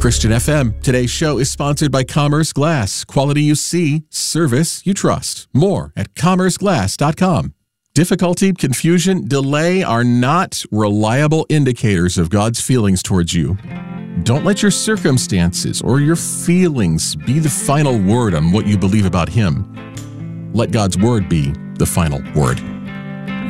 Christian FM. Today's show is sponsored by Commerce Glass. Quality you see, service you trust. More at commerceglass.com. Difficulty, confusion, delay are not reliable indicators of God's feelings towards you. Don't let your circumstances or your feelings be the final word on what you believe about Him. Let God's word be the final word.